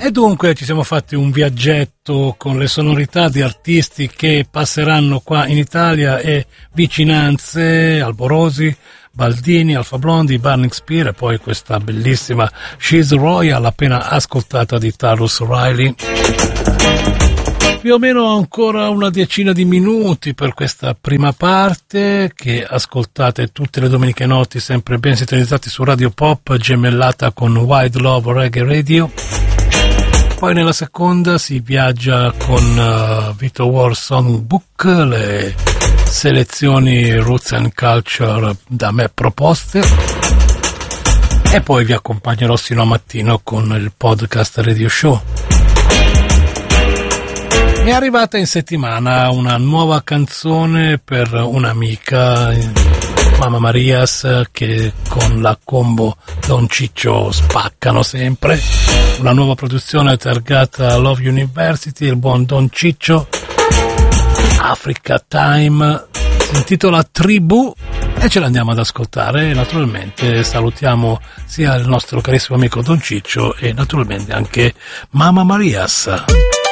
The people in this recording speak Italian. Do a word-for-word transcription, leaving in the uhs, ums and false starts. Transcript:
E dunque ci siamo fatti un viaggetto con le sonorità di artisti che passeranno qua in Italia e vicinanze, Alborosi, Baldini, Alpha Blondy, Burning Spear e poi questa bellissima She's Royal appena ascoltata di Tarrus Riley. Più o meno ancora una decina di minuti per questa prima parte che ascoltate tutte le domeniche notti sempre ben sintonizzati su Radio Pop, gemellata con Wide Love Reggae Radio. Poi nella seconda si viaggia con uh, Vito War Songbook, le selezioni Roots and Culture da me proposte. E poi vi accompagnerò sino a mattino con il podcast Radio Show. È arrivata in settimana una nuova canzone per un'amica, Mamma Marias, che con la combo Don Ciccio spaccano sempre. Una nuova produzione targata Love University, il buon Don Ciccio, Africa Time, si intitola Tribù e ce l'andiamo ad ascoltare. E naturalmente salutiamo sia il nostro carissimo amico Don Ciccio e naturalmente anche Mamma Marias.